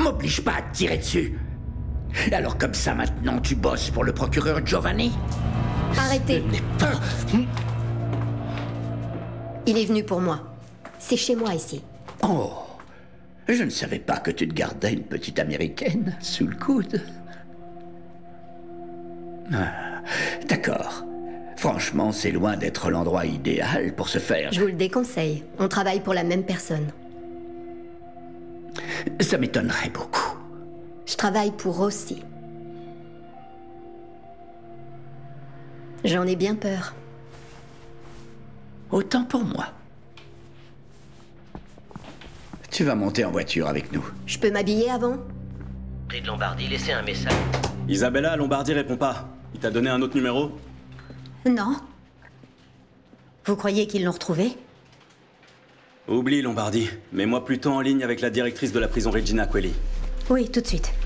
M'oblige pas à te tirer dessus. Alors comme ça maintenant, tu bosses pour le procureur Giovanni? Arrêtez. Il est venu pour moi. C'est chez moi ici. Oh, je ne savais pas que tu te gardais une petite américaine sous le coude. Ah, d'accord. Franchement, c'est loin d'être l'endroit idéal pour se faire. Je vous le déconseille. On travaille pour la même personne. Ça m'étonnerait beaucoup. Je travaille pour Rossi. J'en ai bien peur. Autant pour moi. Tu vas monter en voiture avec nous. Je peux m'habiller avant? Prix de Lombardie, laissez un message. Isabella, Lombardie répond pas. Il t'a donné un autre numéro? Non. Vous croyez qu'ils l'ont retrouvé? Oublie Lombardie. Mets-moi plutôt en ligne avec la directrice de la prison Regina Quelli. Oui, tout de suite.